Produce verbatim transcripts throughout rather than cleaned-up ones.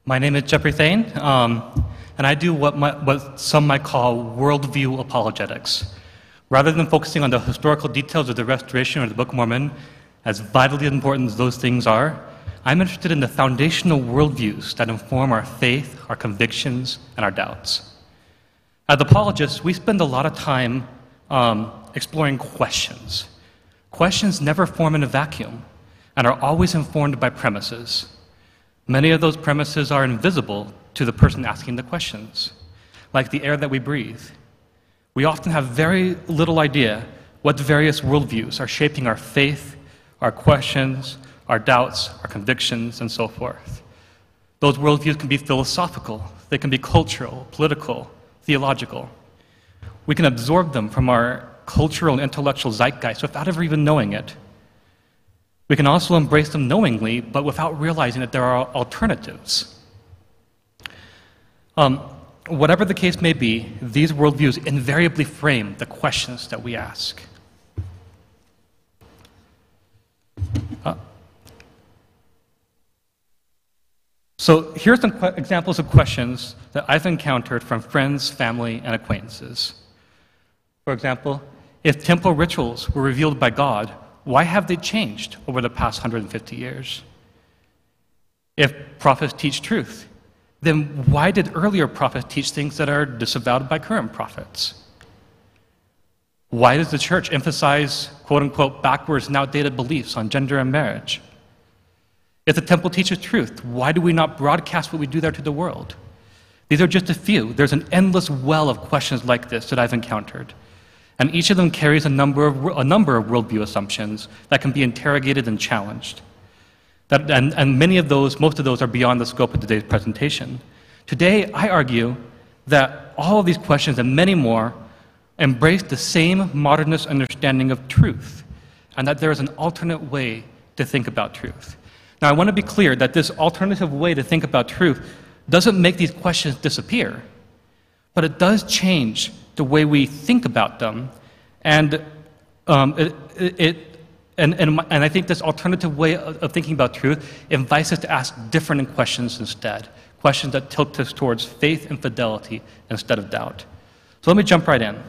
My name is Jeffrey Thane, um, and I do what, my, what some might call worldview apologetics. Rather than focusing on the historical details of the Restoration or the Book of Mormon, as vitally important as those things are, I'm interested in the foundational worldviews that inform our faith, our convictions, and our doubts. As apologists, we spend a lot of time um, exploring questions. Questions never form in a vacuum and are always informed by premises. Many of those premises are invisible to the person asking the questions, like the air that we breathe. We often have very little idea what various worldviews are shaping our faith, our questions, our doubts, our convictions, and so forth. Those worldviews can be philosophical, they can be cultural, political, theological. We can absorb them from our cultural and intellectual zeitgeist without ever even knowing it. We can also embrace them knowingly, but without realizing that there are alternatives. Um, whatever the case may be, these worldviews invariably frame the questions that we ask. Uh, so here's some qu- examples of questions that I've encountered from friends, family, and acquaintances. For example, if temple rituals were revealed by God, why have they changed over the past one hundred fifty years? If prophets teach truth, then why did earlier prophets teach things that are disavowed by current prophets? Why does the church emphasize, quote-unquote, backwards and outdated beliefs on gender and marriage? If the temple teaches truth, why do we not broadcast what we do there to the world? These are just a few. There's an endless well of questions like this that I've encountered. And each of them carries a number of, a number of worldview assumptions that can be interrogated and challenged. That, and, and many of those, most of those are beyond the scope of today's presentation. Today, I argue that all of these questions and many more embrace the same modernist understanding of truth, and that there is an alternate way to think about truth. Now, I want to be clear that this alternative way to think about truth doesn't make these questions disappear, but it does change the way we think about them, and um, it, it and, and and I think this alternative way of, of thinking about truth invites us to ask different questions instead, questions that tilt us towards faith and fidelity instead of doubt. So let me jump right in.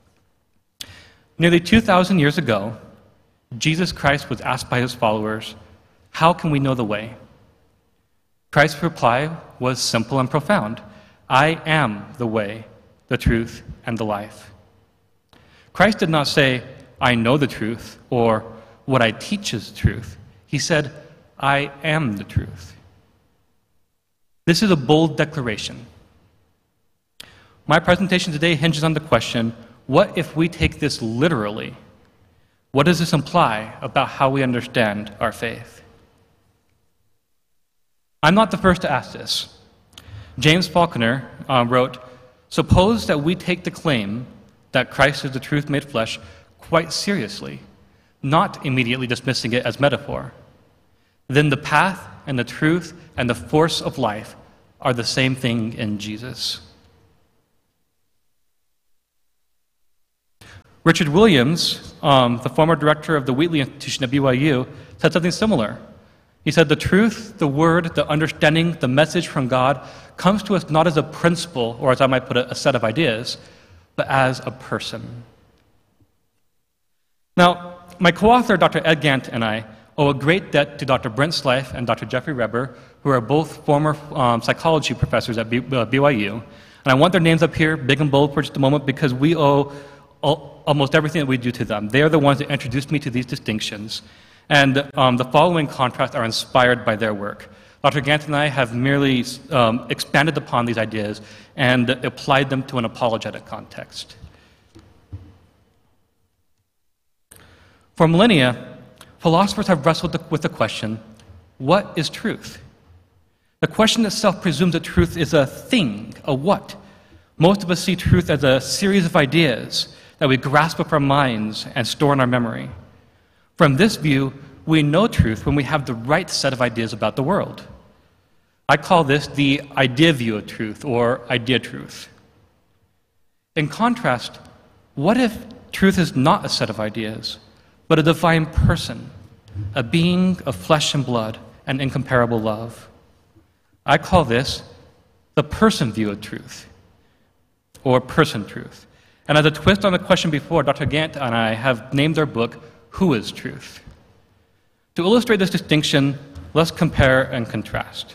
Nearly two thousand years ago, Jesus Christ was asked by his followers, "How can we know the way?" Christ's reply was simple and profound: "I am the way, the truth, and the life." Christ did not say, "I know the truth," or "what I teach is truth." He said, "I am the truth." This is a bold declaration. My presentation today hinges on the question, what if we take this literally? What does this imply about how we understand our faith? I'm not the first to ask this. James Faulkner uh, wrote, "Suppose that we take the claim that Christ is the truth made flesh quite seriously, not immediately dismissing it as metaphor. Then the path and the truth and the force of life are the same thing in Jesus." Richard Williams, um, the former director of the Wheatley Institution at B Y U, said something similar. He said, "The truth, the word, the understanding, the message from God comes to us not as a principle, or as I might put it, a set of ideas, but as a person." Now, my co-author, Doctor Ed Gant, and I owe a great debt to Doctor Brent Slife and Doctor Jeffrey Reber, who are both former um, psychology professors at B- uh, B Y U. And I want their names up here, big and bold, for just a moment, because we owe all, almost everything that we do to them. They are the ones that introduced me to these distinctions. And um, the following contrasts are inspired by their work. Doctor Gant and I have merely um, expanded upon these ideas and applied them to an apologetic context. For millennia, philosophers have wrestled with the question, what is truth? The question itself presumes that truth is a thing, a what. Most of us see truth as a series of ideas that we grasp with our minds and store in our memory. From this view, we know truth when we have the right set of ideas about the world. I call this the idea view of truth, or idea truth. In contrast, what if truth is not a set of ideas, but a divine person, a being of flesh and blood and incomparable love? I call this the person view of truth, or person truth. And as a twist on the question before, Doctor Gant and I have named our book, Who is Truth? To illustrate this distinction, let's compare and contrast.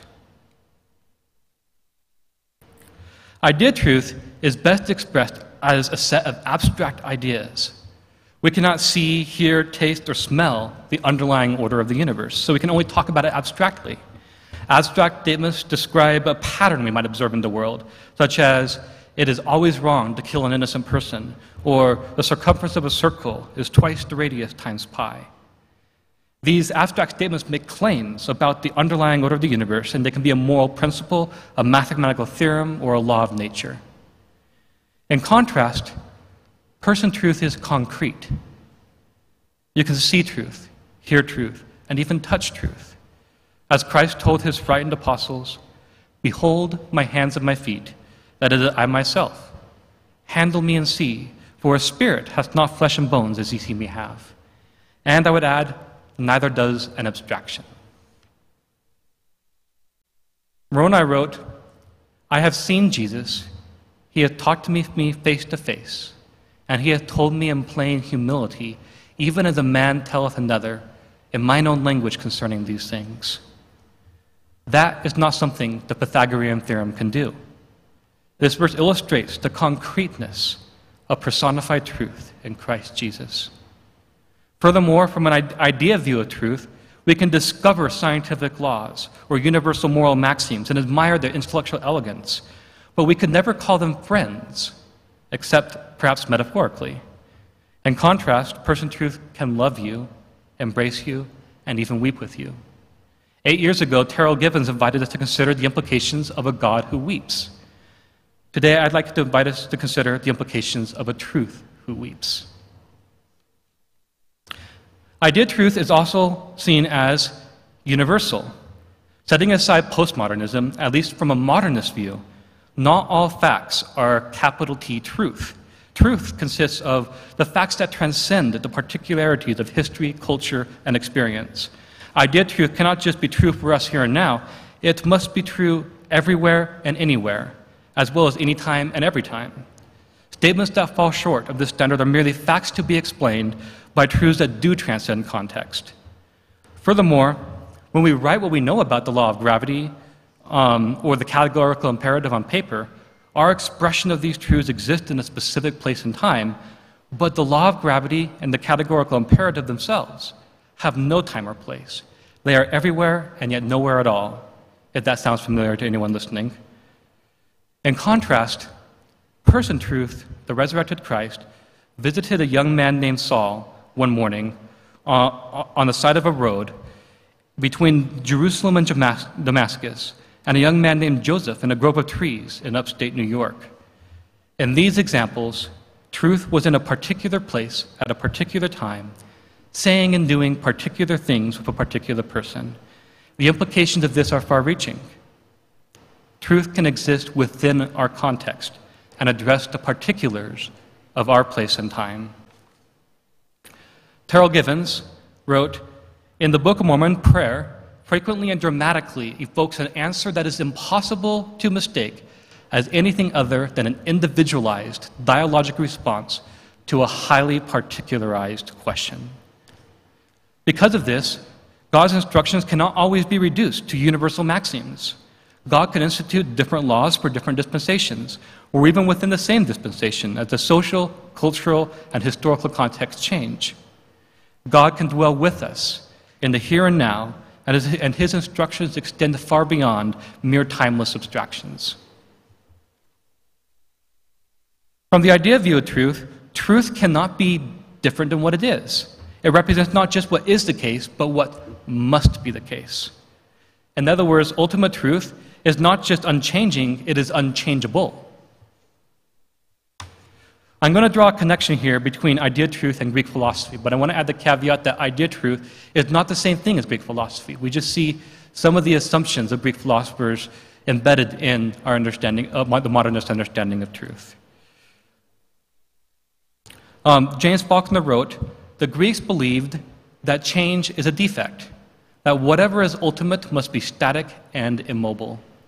Idea truth is best expressed as a set of abstract ideas. We cannot see, hear, taste, or smell the underlying order of the universe, so we can only talk about it abstractly. Abstract statements describe a pattern we might observe in the world, such as, it is always wrong to kill an innocent person, or the circumference of a circle is twice the radius times pi. These abstract statements make claims about the underlying order of the universe, and they can be a moral principle, a mathematical theorem, or a law of nature. In contrast, person truth is concrete. You can see truth, hear truth, and even touch truth. As Christ told his frightened apostles, "Behold my hands and my feet, that is I myself. Handle me and see, for a spirit hath not flesh and bones as ye see me have." And I would add, neither does an abstraction. Moroni wrote, "I have seen Jesus. He hath talked to me face to face, and he hath told me in plain humility, even as a man telleth another, in mine own language concerning these things." That is not something the Pythagorean theorem can do. This verse illustrates the concreteness of personified truth in Christ Jesus. Furthermore, from an idea view of truth, we can discover scientific laws or universal moral maxims and admire their intellectual elegance, but we could never call them friends, except perhaps metaphorically. In contrast, person truth can love you, embrace you, and even weep with you. Eight years ago, Terrell Givens invited us to consider the implications of a God who weeps. Today, I'd like to invite us to consider the implications of a truth who weeps. Idea truth is also seen as universal. Setting aside postmodernism, at least from a modernist view, not all facts are capital T truth. Truth consists of the facts that transcend the particularities of history, culture, and experience. Idea truth cannot just be true for us here and now, it must be true everywhere and anywhere, as well as any time and every time. Statements that fall short of this standard are merely facts to be explained by truths that do transcend context. Furthermore, when we write what we know about the law of gravity um, or the categorical imperative on paper, our expression of these truths exists in a specific place and time, but the law of gravity and the categorical imperative themselves have no time or place. They are everywhere and yet nowhere at all, if that sounds familiar to anyone listening. In contrast, person truth, the resurrected Christ, visited a young man named Saul one morning uh, on the side of a road between Jerusalem and Damascus, and a young man named Joseph in a grove of trees in upstate New York. In these examples, truth was in a particular place at a particular time, saying and doing particular things with a particular person. The implications of this are far-reaching. Truth can exist within our context and address the particulars of our place and time. Terrell Givens wrote, "In the Book of Mormon, prayer frequently and dramatically evokes an answer that is impossible to mistake as anything other than an individualized dialogic response to a highly particularized question. Because of this, God's instructions cannot always be reduced to universal maxims. God can institute different laws for different dispensations, or even within the same dispensation, as the social, cultural, and historical contexts change. God can dwell with us in the here and now, and his, and his instructions extend far beyond mere timeless abstractions." From the idea view of truth, truth cannot be different than what it is. It represents not just what is the case, but what must be the case. In other words, ultimate truth is not just unchanging, it is unchangeable. I'm going to draw a connection here between idea truth and Greek philosophy, but I want to add the caveat that idea truth is not the same thing as Greek philosophy. We just see some of the assumptions of Greek philosophers embedded in our understanding of the modernist understanding of truth. Um, James Faulkner wrote, "The Greeks believed that change is a defect, that whatever is ultimate must be static and immobile.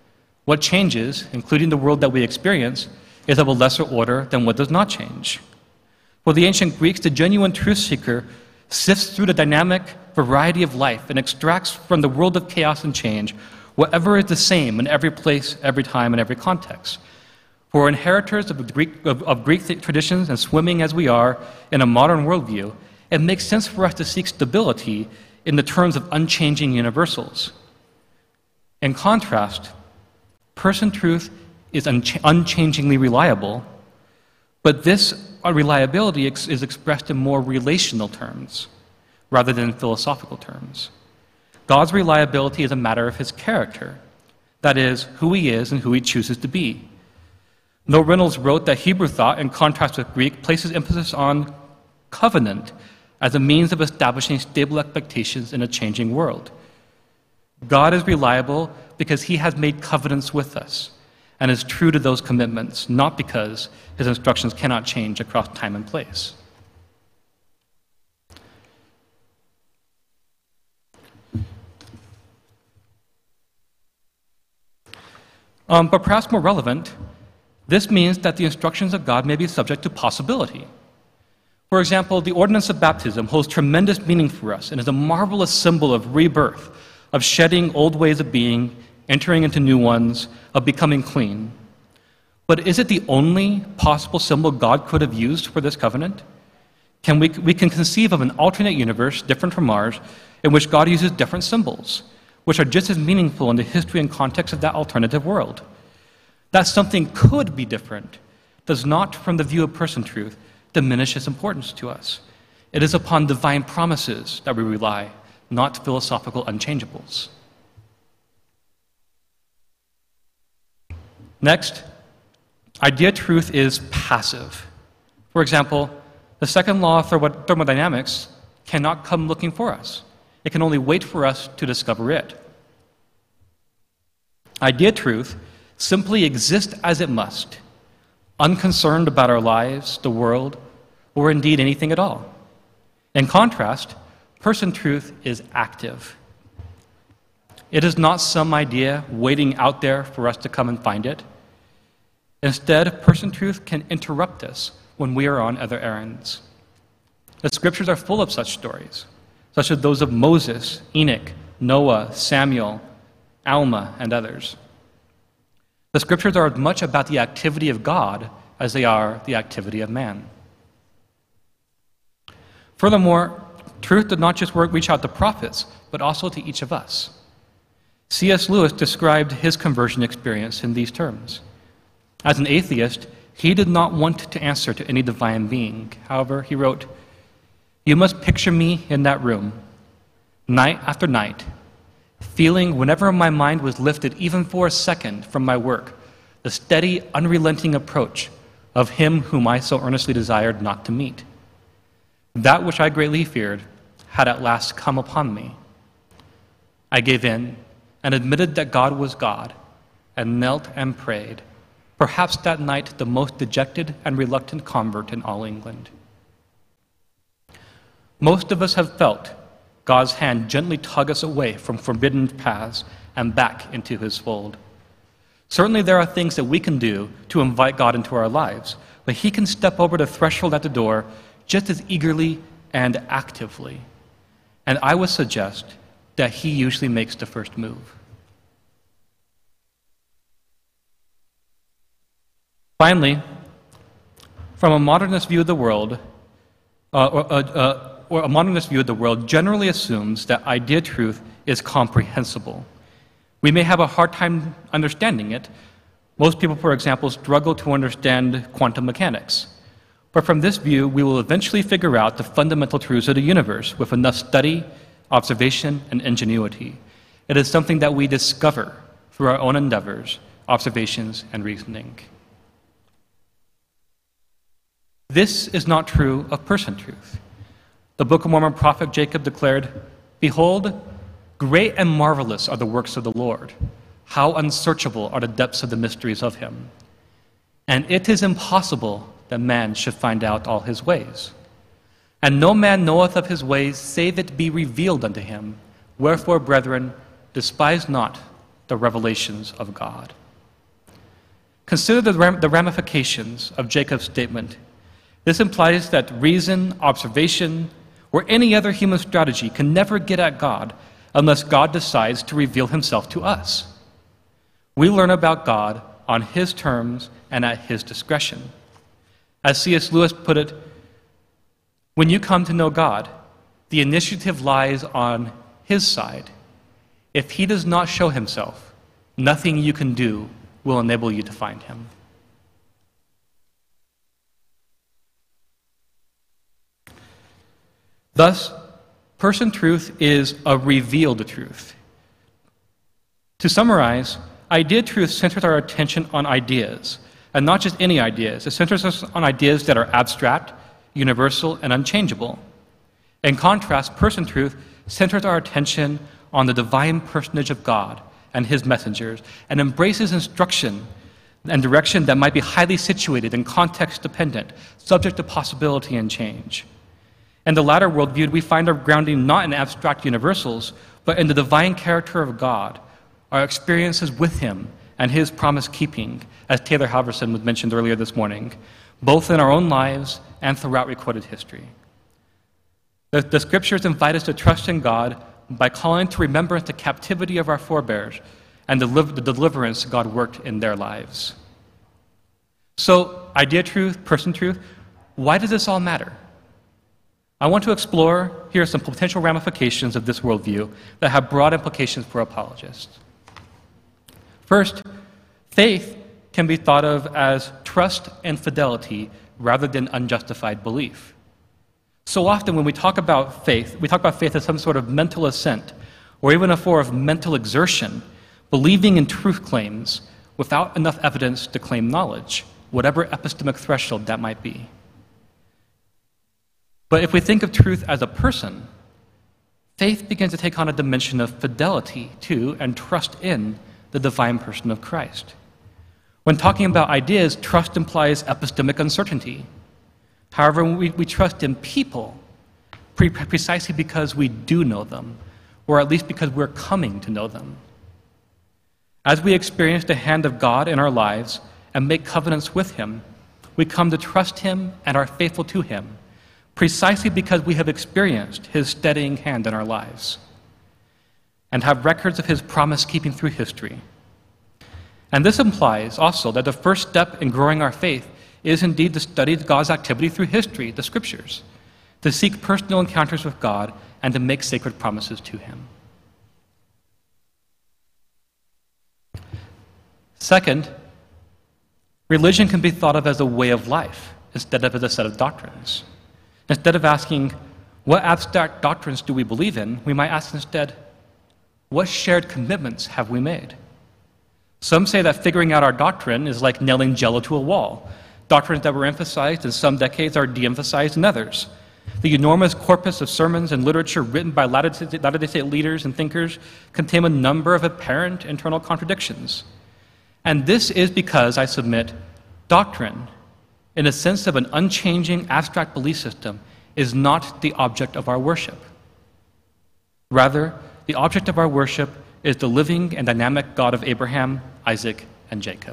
What changes, including the world that we experience, is of a lesser order than what does not change. For the ancient Greeks, the genuine truth seeker sifts through the dynamic variety of life and extracts from the world of chaos and change whatever is the same in every place, every time, and every context. For inheritors of Greek, of, of Greek traditions and swimming as we are in a modern worldview, it makes sense for us to seek stability in the terms of unchanging universals. In contrast, person truth is unch- unchangingly reliable, but this reliability ex- is expressed in more relational terms rather than philosophical terms. God's reliability is a matter of his character, that is, who he is and who he chooses to be. Noel Reynolds wrote that Hebrew thought, in contrast with Greek, places emphasis on covenant as a means of establishing stable expectations in a changing world. God is reliable because he has made covenants with us and is true to those commitments, not because his instructions cannot change across time and place. Um, but perhaps more relevant, this means that the instructions of God may be subject to possibility. For example, the ordinance of baptism holds tremendous meaning for us and is a marvelous symbol of rebirth, of shedding old ways of being, entering into new ones, of becoming clean. But is it the only possible symbol God could have used for this covenant? Can we, we can conceive of an alternate universe, different from ours, in which God uses different symbols, which are just as meaningful in the history and context of that alternative world. That something could be different does not, from the view of person truth, diminish its importance to us. It is upon divine promises that we rely, not philosophical unchangeables. Next, idea truth is passive. For example, the second law of thermodynamics cannot come looking for us. It can only wait for us to discover it. Idea truth simply exists as it must, unconcerned about our lives, the world, or indeed anything at all. In contrast, person truth is active. It is not some idea waiting out there for us to come and find it. Instead, person truth can interrupt us when we are on other errands. The scriptures are full of such stories, such as those of Moses, Enoch, Noah, Samuel, Alma, and others. The scriptures are as much about the activity of God as they are the activity of man. Furthermore, truth did not just work, reach out to prophets, but also to each of us. C S Lewis described his conversion experience in these terms. As an atheist, he did not want to answer to any divine being. However, he wrote, "You must picture me in that room, night after night, feeling whenever my mind was lifted even for a second from my work, the steady, unrelenting approach of him whom I so earnestly desired not to meet. That which I greatly feared had at last come upon me. I gave in and admitted that God was God, and knelt and prayed, perhaps that night the most dejected and reluctant convert in all England." Most of us have felt God's hand gently tug us away from forbidden paths and back into his fold. Certainly there are things that we can do to invite God into our lives, but he can step over the threshold at the door just as eagerly and actively. And I would suggest that he usually makes the first move. Finally, from a modernist view of the world, uh, or, uh, uh, or a modernist view of the world generally assumes that idea truth is comprehensible. We may have a hard time understanding it. Most people, for example, struggle to understand quantum mechanics. But from this view, we will eventually figure out the fundamental truths of the universe with enough study, observation, and ingenuity. It is something that we discover through our own endeavors, observations, and reasoning. This is not true of person truth. The Book of Mormon prophet Jacob declared, "Behold, great and marvelous are the works of the Lord. How unsearchable are the depths of the mysteries of him. And it is impossible that man should find out all his ways. And no man knoweth of his ways, save it be revealed unto him. Wherefore, brethren, despise not the revelations of God." Consider the, ram- the ramifications of Jacob's statement. This implies that reason, observation, or any other human strategy can never get at God unless God decides to reveal himself to us. We learn about God on his terms and at his discretion. As C S Lewis put it, when you come to know God, the initiative lies on his side. If he does not show himself, nothing you can do will enable you to find him. Thus, person truth is a revealed truth. To summarize, idea truth centers our attention on ideas, and not just any ideas. It centers us on ideas that are abstract, universal, and unchangeable. In contrast, person truth centers our attention on the divine personage of God and his messengers, and embraces instruction and direction that might be highly situated and context-dependent, subject to possibility and change. In the latter worldview, we find our grounding not in abstract universals, but in the divine character of God, our experiences with him and his promise-keeping, as Taylor Halverson was mentioned earlier this morning, both in our own lives and throughout recorded history. The, the scriptures invite us to trust in God by calling to remembrance the captivity of our forebears and the, the deliverance God worked in their lives. So, idea truth, person truth, why does this all matter? I want to explore here some potential ramifications of this worldview that have broad implications for apologists. First, faith can be thought of as trust and fidelity rather than unjustified belief. So often when we talk about faith, we talk about faith as some sort of mental assent, or even a form of mental exertion, believing in truth claims without enough evidence to claim knowledge, whatever epistemic threshold that might be. But if we think of truth as a person, faith begins to take on a dimension of fidelity to and trust in the divine person of Christ. When talking about ideas, trust implies epistemic uncertainty. However, we, we trust in people pre- precisely because we do know them, or at least because we're coming to know them. As we experience the hand of God in our lives and make covenants with him, we come to trust him and are faithful to him, precisely because we have experienced his steadying hand in our lives and have records of his promise-keeping through history. And this implies also that the first step in growing our faith is indeed to study God's activity through history, the scriptures, to seek personal encounters with God and to make sacred promises to him. Second, religion can be thought of as a way of life instead of as a set of doctrines. Instead of asking, what abstract doctrines do we believe in, we might ask instead, what shared commitments have we made? Some say that figuring out our doctrine is like nailing Jell-O to a wall. Doctrines that were emphasized in some decades are de-emphasized in others. The enormous corpus of sermons and literature written by Latter-day Saint leaders and thinkers contain a number of apparent internal contradictions. And this is because, I submit, doctrine, in a sense of an unchanging abstract belief system, is not the object of our worship. Rather, the object of our worship is the living and dynamic God of Abraham, Isaac, and Jacob.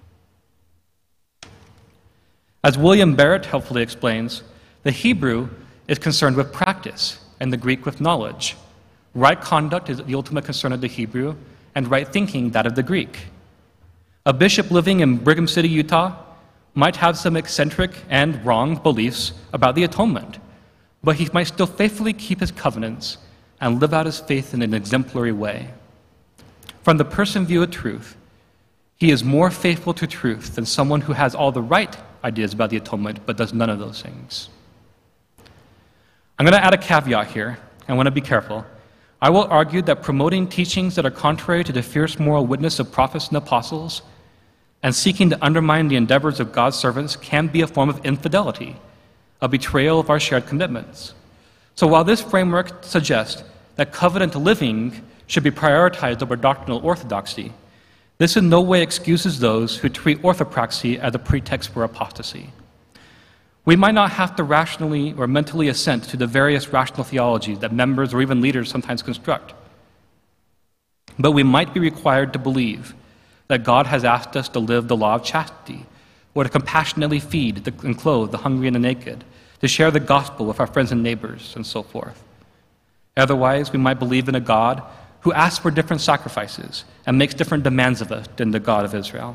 As William Barrett helpfully explains, the Hebrew is concerned with practice and the Greek with knowledge. Right conduct is the ultimate concern of the Hebrew, and right thinking that of the Greek. A bishop living in Brigham City, Utah, might have some eccentric and wrong beliefs about the atonement, but he might still faithfully keep his covenants and live out his faith in an exemplary way. From the person view of truth, he is more faithful to truth than someone who has all the right ideas about the atonement but does none of those things. I'm going to add a caveat here. I want to be careful. I will argue that promoting teachings that are contrary to the fierce moral witness of prophets and apostles and seeking to undermine the endeavors of God's servants can be a form of infidelity, a betrayal of our shared commitments. So while this framework suggests that covenant living should be prioritized over doctrinal orthodoxy, this in no way excuses those who treat orthopraxy as a pretext for apostasy. We might not have to rationally or mentally assent to the various rational theologies that members or even leaders sometimes construct, but we might be required to believe that God has asked us to live the law of chastity, or to compassionately feed and clothe the hungry and the naked, to share the gospel with our friends and neighbors, and so forth. Otherwise, we might believe in a God who asks for different sacrifices and makes different demands of us than the God of Israel.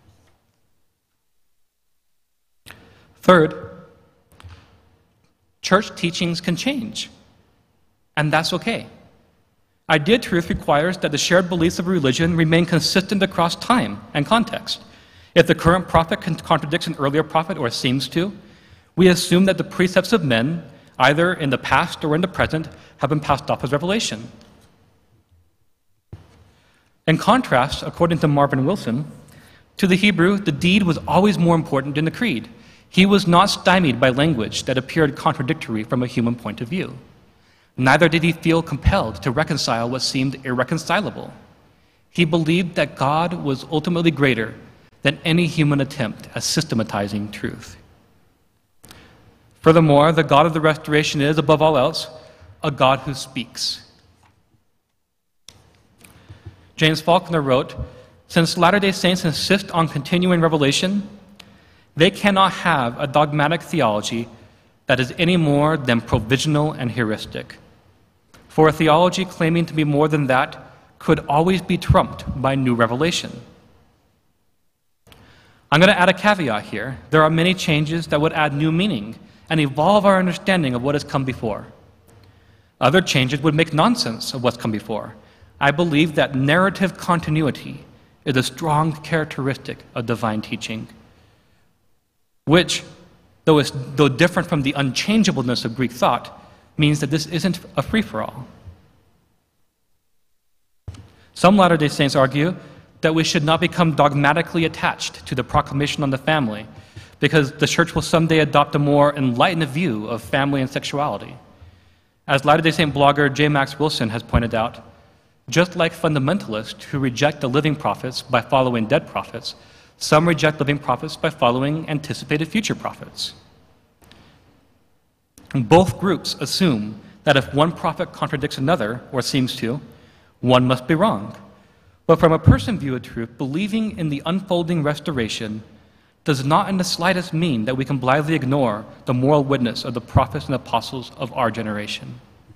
Third, church teachings can change, and that's okay. Idea truth requires that the shared beliefs of religion remain consistent across time and context. If the current prophet contradicts an earlier prophet or seems to, we assume that the precepts of men, either in the past or in the present, have been passed off as revelation. In contrast, according to Marvin Wilson, to the Hebrew, the deed was always more important than the creed. He was not stymied by language that appeared contradictory from a human point of view. Neither did he feel compelled to reconcile what seemed irreconcilable. He believed that God was ultimately greater than any human attempt at systematizing truth. Furthermore, the God of the restoration is, above all else, a God who speaks. James Faulkner wrote, "Since Latter-day Saints insist on continuing revelation, they cannot have a dogmatic theology that is any more than provisional and heuristic. For a theology claiming to be more than that could always be trumped by new revelation." I'm going to add a caveat here. There are many changes that would add new meaning and evolve our understanding of what has come before. Other changes would make nonsense of what's come before. I believe that narrative continuity is a strong characteristic of divine teaching, which, though, it's, though different from the unchangeableness of Greek thought, means that this isn't a free-for-all. Some Latter-day Saints argue that we should not become dogmatically attached to the proclamation on the family because the church will someday adopt a more enlightened view of family and sexuality. As Latter-day Saint blogger J. Max Wilson has pointed out, just like fundamentalists who reject the living prophets by following dead prophets, some reject living prophets by following anticipated future prophets. Both groups assume that if one prophet contradicts another, or seems to, one must be wrong. But from a person view of truth, believing in the unfolding restoration does not in the slightest mean that we can blithely ignore the moral witness of the prophets and apostles of our generation.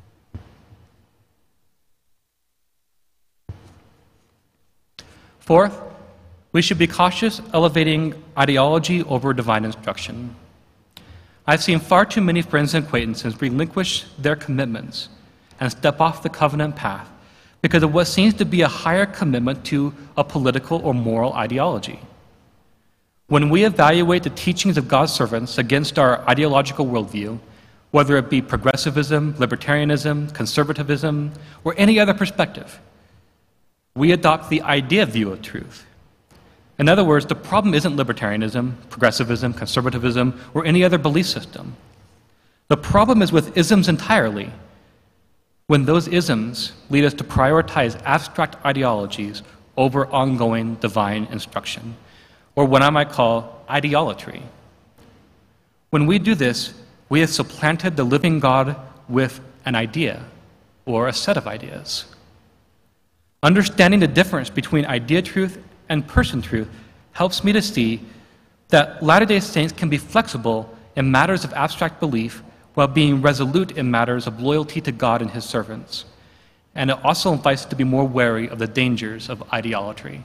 Fourth, we should be cautious elevating ideology over divine instruction. I've seen far too many friends and acquaintances relinquish their commitments and step off the covenant path because of what seems to be a higher commitment to a political or moral ideology. When we evaluate the teachings of God's servants against our ideological worldview, whether it be progressivism, libertarianism, conservatism, or any other perspective, we adopt the idea view of truth. In other words, the problem isn't libertarianism, progressivism, conservatism, or any other belief system. The problem is with isms entirely, when those isms lead us to prioritize abstract ideologies over ongoing divine instruction, or what I might call ideolatry. When we do this, we have supplanted the living God with an idea or a set of ideas. Understanding the difference between idea truth and person truth helps me to see that Latter-day Saints can be flexible in matters of abstract belief while being resolute in matters of loyalty to God and His servants. And it also invites us to be more wary of the dangers of ideolatry.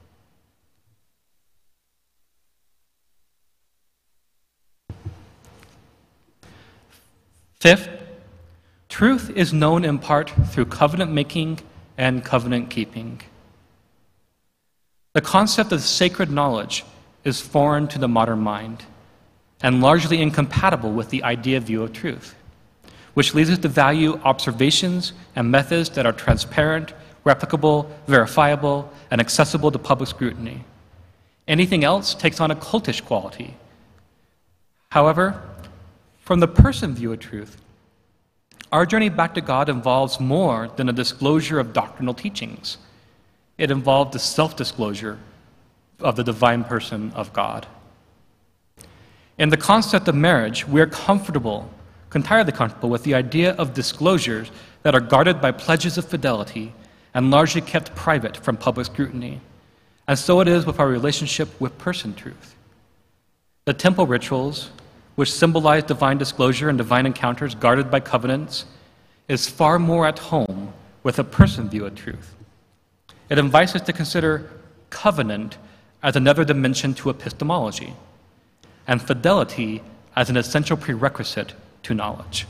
Fifth, truth is known in part through covenant making and covenant keeping. The concept of sacred knowledge is foreign to the modern mind and largely incompatible with the idea view of truth, which leads us to value observations and methods that are transparent, replicable, verifiable, and accessible to public scrutiny. Anything else takes on a cultish quality. However, from the person view of truth, our journey back to God involves more than a disclosure of doctrinal teachings. It involved the self-disclosure of the divine person of God. In the concept of marriage, we are comfortable, entirely comfortable with the idea of disclosures that are guarded by pledges of fidelity and largely kept private from public scrutiny. And so it is with our relationship with person truth. The temple rituals, which symbolize divine disclosure and divine encounters guarded by covenants, is far more at home with a person view of truth. It invites us to consider covenant as another dimension to epistemology, and fidelity as an essential prerequisite to knowledge.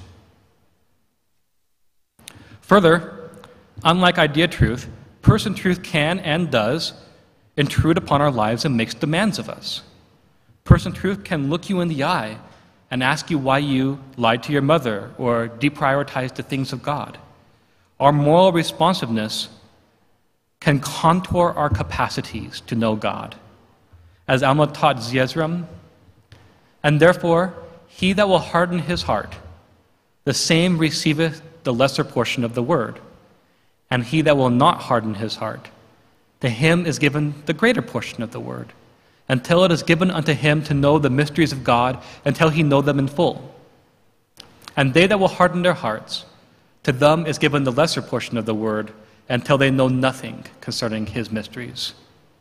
Further, unlike idea truth, person truth can and does intrude upon our lives and makes demands of us. Person truth can look you in the eye and ask you why you lied to your mother or deprioritized the things of God. Our moral responsiveness can contour our capacities to know God. As Alma taught Zeezrom, and therefore he that will harden his heart, the same receiveth the lesser portion of the word, and he that will not harden his heart, to him is given the greater portion of the word, until it is given unto him to know the mysteries of God, until he know them in full. And they that will harden their hearts, to them is given the lesser portion of the word, until they know nothing concerning his mysteries.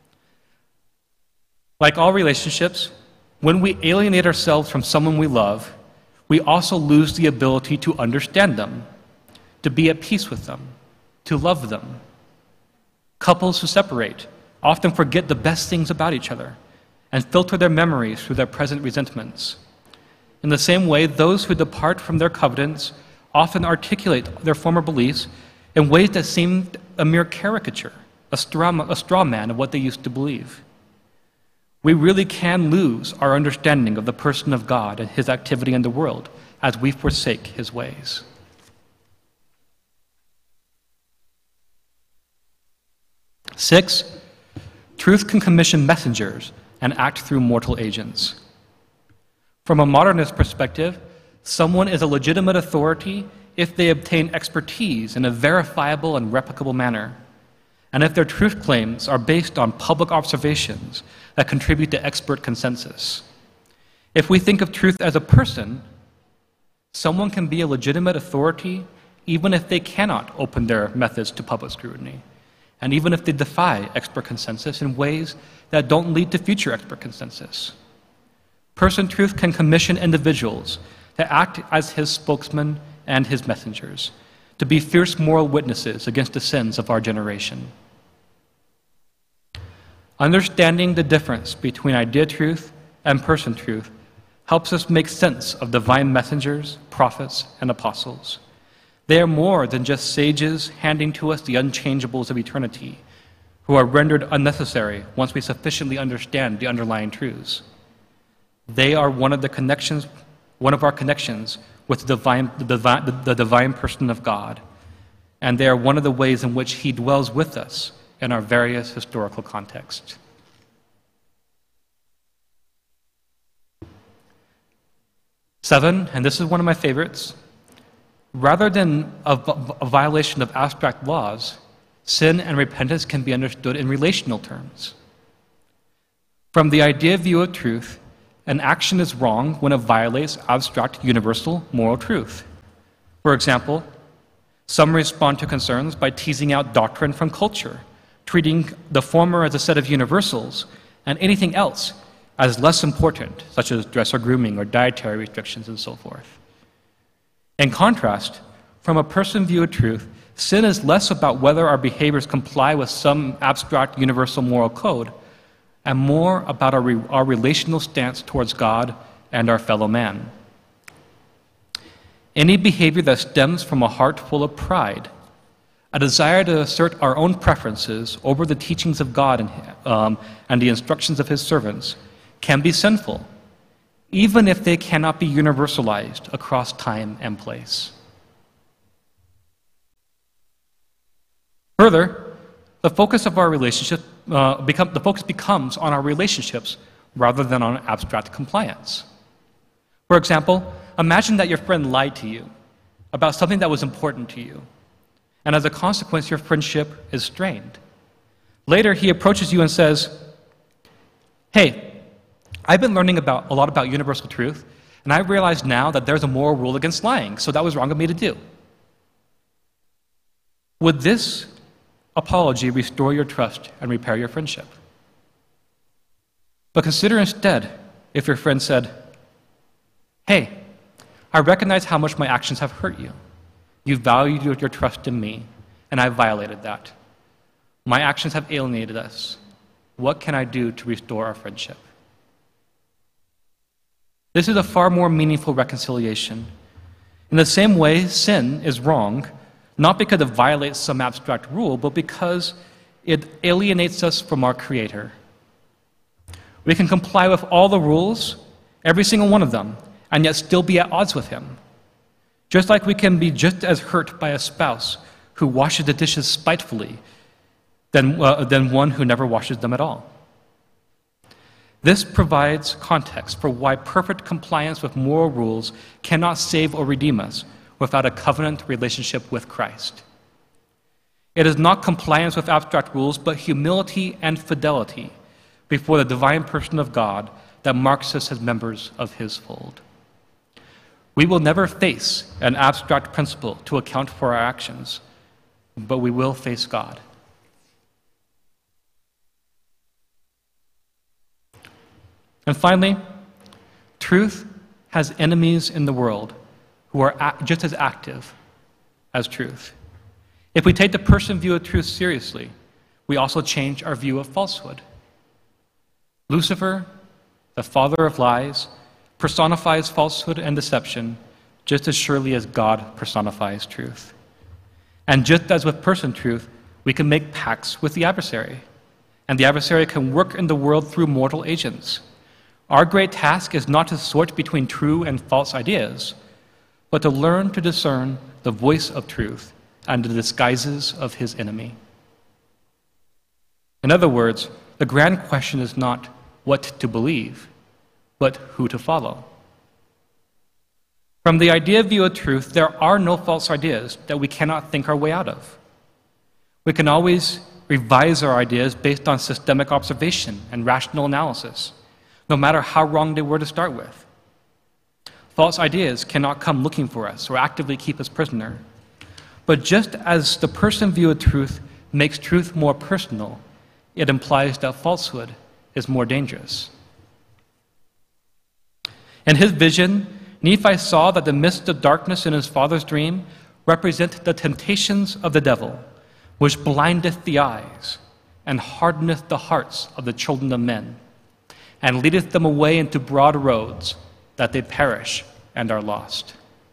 Like all relationships, when we alienate ourselves from someone we love, we also lose the ability to understand them, to be at peace with them, to love them. Couples who separate often forget the best things about each other and filter their memories through their present resentments. In the same way, those who depart from their covenants often articulate their former beliefs in ways that seem a mere caricature, a straw, a straw man of what they used to believe. We really can lose our understanding of the person of God and his activity in the world as we forsake his ways. Six, truth can commission messengers and act through mortal agents. From a modernist perspective, someone is a legitimate authority if they obtain expertise in a verifiable and replicable manner, and if their truth claims are based on public observations that contribute to expert consensus. If we think of truth as a person, someone can be a legitimate authority even if they cannot open their methods to public scrutiny, and even if they defy expert consensus in ways that don't lead to future expert consensus. Person truth can commission individuals to act as his spokesman and his messengers, to be fierce moral witnesses against the sins of our generation. Understanding the difference between idea truth and person truth helps us make sense of divine messengers, prophets, and apostles. They are more than just sages handing to us the unchangeables of eternity, who are rendered unnecessary once we sufficiently understand the underlying truths. They are one of the connections, one of our connections with the divine, the divine, the divine person of God, and they are one of the ways in which he dwells with us in our various historical contexts. Seven, and this is one of my favorites, rather than a, a violation of abstract laws, sin and repentance can be understood in relational terms. From the idea view of truth, an action is wrong when it violates abstract universal moral truth. For example, some respond to concerns by teasing out doctrine from culture, treating the former as a set of universals and anything else as less important, such as dress or grooming or dietary restrictions and so forth. In contrast, from a person view of truth, sin is less about whether our behaviors comply with some abstract universal moral code and more about our, re- our relational stance towards God and our fellow man. Any behavior that stems from a heart full of pride, a desire to assert our own preferences over the teachings of God and, um, and the instructions of his servants, can be sinful, even if they cannot be universalized across time and place. Further, the focus of our relationship, uh, become, the focus becomes on our relationships rather than on abstract compliance. For example, imagine that your friend lied to you about something that was important to you, and as a consequence, your friendship is strained. Later, he approaches you and says, "Hey, I've been learning about a lot about universal truth, and I realize now that there's a moral rule against lying, so that was wrong of me to do." Would this apology restore your trust and repair your friendship? But consider instead if your friend said, "Hey, I recognize how much my actions have hurt you. You valued your trust in me, and I violated that. My actions have alienated us. What can I do to restore our friendship?" This is a far more meaningful reconciliation. In the same way, sin is wrong, not because it violates some abstract rule, but because it alienates us from our Creator. We can comply with all the rules, every single one of them, and yet still be at odds with Him. Just like we can be just as hurt by a spouse who washes the dishes spitefully than, uh, than one who never washes them at all. This provides context for why perfect compliance with moral rules cannot save or redeem us without a covenant relationship with Christ. It is not compliance with abstract rules, but humility and fidelity before the divine person of God that marks us as members of His fold. We will never face an abstract principle to account for our actions, but we will face God. And finally, truth has enemies in the world who are just as active as truth. If we take the person view of truth seriously, we also change our view of falsehood. Lucifer, the father of lies, personifies falsehood and deception just as surely as God personifies truth. And just as with person truth, we can make pacts with the adversary, and the adversary can work in the world through mortal agents. Our great task is not to sort between true and false ideas, but to learn to discern the voice of truth and the disguises of his enemy. In other words, the grand question is not what to believe, but who to follow. From the idea view of truth, there are no false ideas that we cannot think our way out of. We can always revise our ideas based on systemic observation and rational analysis, no matter how wrong they were to start with. False ideas cannot come looking for us or actively keep us prisoner. But just as the person view of truth makes truth more personal, it implies that falsehood is more dangerous. In his vision, Nephi saw that the mist of darkness in his father's dream represent the temptations of the devil, which blindeth the eyes and hardeneth the hearts of the children of men, and leadeth them away into broad roads, that they perish and are lost.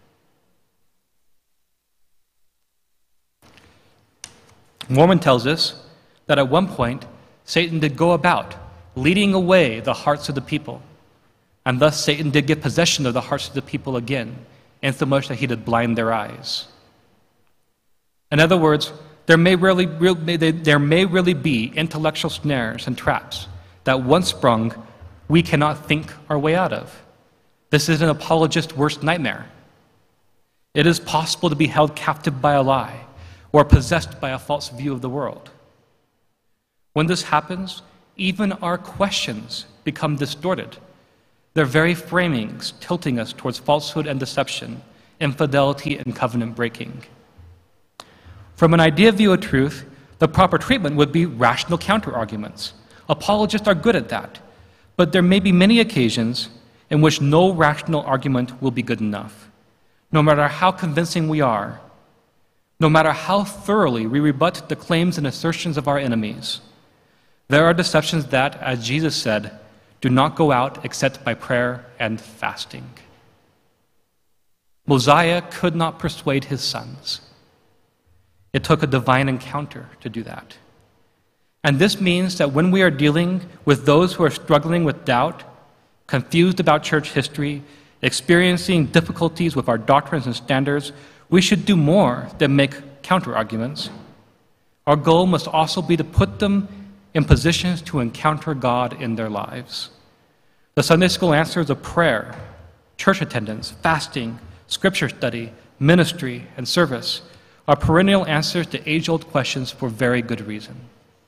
Mormon tells us that at one point, Satan did go about leading away the hearts of the people, and thus Satan did get possession of the hearts of the people again, insomuch that he did blind their eyes. In other words, there may really, there may really be intellectual snares and traps that once sprung, we cannot think our way out of. This is an apologist's worst nightmare. It is possible to be held captive by a lie or possessed by a false view of the world. When this happens, even our questions become distorted, their very framings tilting us towards falsehood and deception, infidelity and covenant breaking. From an idea view of truth, the proper treatment would be rational counterarguments. Apologists are good at that, but there may be many occasions in which no rational argument will be good enough. No matter how convincing we are, no matter how thoroughly we rebut the claims and assertions of our enemies, there are deceptions that, as Jesus said, do not go out except by prayer and fasting. Mosiah could not persuade his sons. It took a divine encounter to do that. And this means that when we are dealing with those who are struggling with doubt, confused about church history, experiencing difficulties with our doctrines and standards, we should do more than make counter-arguments. Our goal must also be to put them in positions to encounter God in their lives. The Sunday school answers of prayer, church attendance, fasting, scripture study, ministry, and service are perennial answers to age-old questions for very good reason.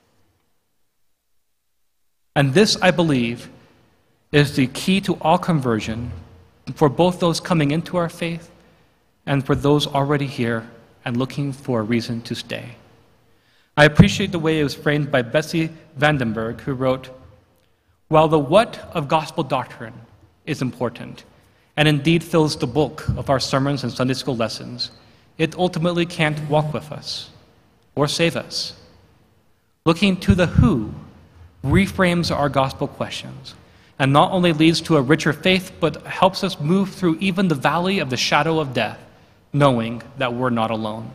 And this, I believe, is the key to all conversion for both those coming into our faith and for those already here and looking for a reason to stay. I appreciate the way it was framed by Betsy Vandenberg, who wrote, While the what of gospel doctrine is important, and indeed fills the bulk of our sermons and Sunday school lessons, it ultimately can't walk with us or save us. Looking to the who reframes our gospel questions and not only leads to a richer faith, but helps us move through even the valley of the shadow of death, knowing that we're not alone.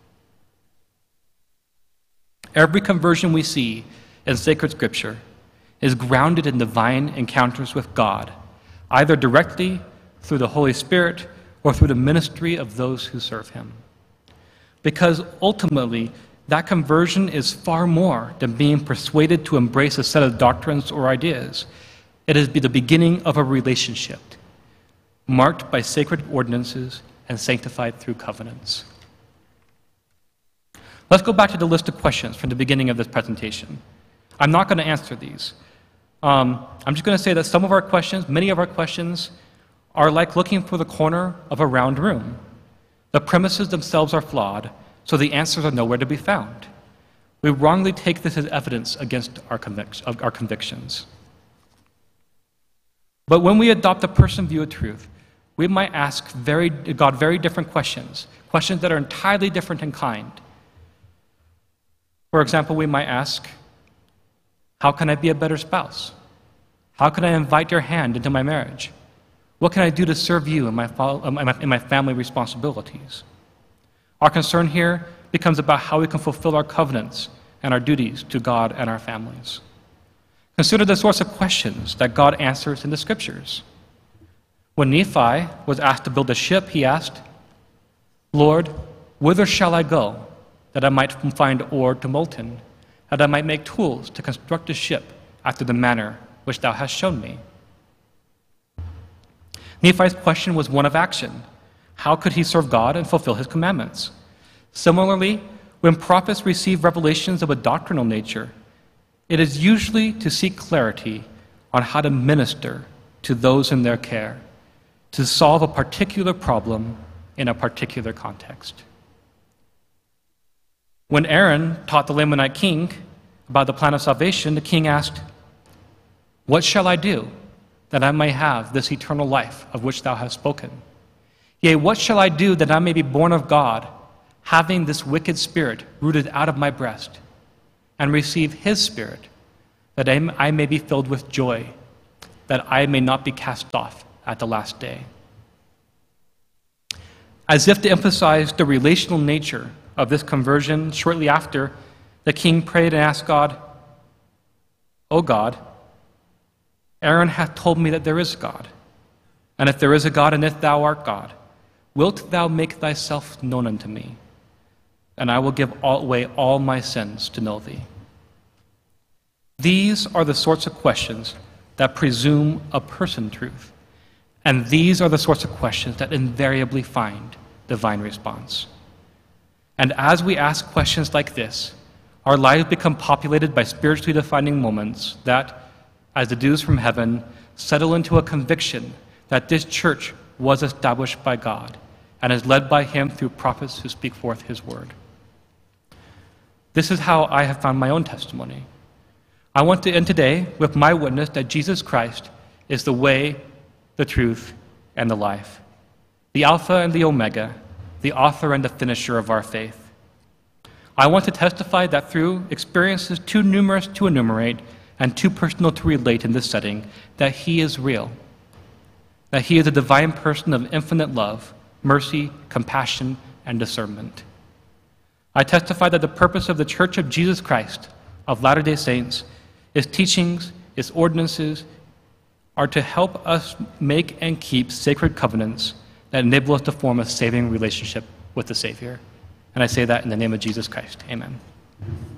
Every conversion we see in sacred scripture is grounded in divine encounters with God, either directly through the Holy Spirit or through the ministry of those who serve him. Because ultimately, that conversion is far more than being persuaded to embrace a set of doctrines or ideas. It is the beginning of a relationship, marked by sacred ordinances and sanctified through covenants. Let's go back to the list of questions from the beginning of this presentation. I'm not going to answer these. Um, I'm just going to say that some of our questions, many of our questions, are like looking for the corner of a round room. The premises themselves are flawed, so the answers are nowhere to be found. We wrongly take this as evidence against our, convic- our convictions. But when we adopt a person view of truth, we might ask very, God very different questions, questions that are entirely different in kind. For example, we might ask, how can I be a better spouse? How can I invite your hand into my marriage? What can I do to serve you in my, in my family responsibilities? Our concern here becomes about how we can fulfill our covenants and our duties to God and our families. Consider the sorts of questions that God answers in the scriptures. When Nephi was asked to build a ship, he asked, Lord, whither shall I go, that I might find ore to molten, that I might make tools to construct a ship after the manner which thou hast shown me? Nephi's question was one of action. How could he serve God and fulfill his commandments? Similarly, when prophets receive revelations of a doctrinal nature, it is usually to seek clarity on how to minister to those in their care, to solve a particular problem in a particular context. When Aaron taught the Lamanite king about the plan of salvation, the king asked, what shall I do that I may have this eternal life of which thou hast spoken? Yea, what shall I do that I may be born of God, having this wicked spirit rooted out of my breast, and receive his spirit, that I may be filled with joy, that I may not be cast off at the last day? As if to emphasize the relational nature of this conversion, shortly after, the king prayed and asked God, O God, Aaron hath told me that there is God, and if there is a God, and if thou art God, wilt thou make thyself known unto me, and I will give all, away all my sins to know thee. These are the sorts of questions that presume a person truth, and these are the sorts of questions that invariably find divine response. And as we ask questions like this, our lives become populated by spiritually defining moments that, as the dews from heaven, settle into a conviction that this church was established by God and is led by him through prophets who speak forth his word. This is how I have found my own testimony. I want to end today with my witness that Jesus Christ is the way, the truth, and the life, the Alpha and the Omega, the author and the finisher of our faith. I want to testify that through experiences too numerous to enumerate and too personal to relate in this setting, that he is real, that he is a divine person of infinite love, mercy, compassion, and discernment. I testify that the purpose of the Church of Jesus Christ of Latter-day Saints, its teachings, its ordinances, are to help us make and keep sacred covenants that enable us to form a saving relationship with the Savior. And I say that in the name of Jesus Christ. Amen.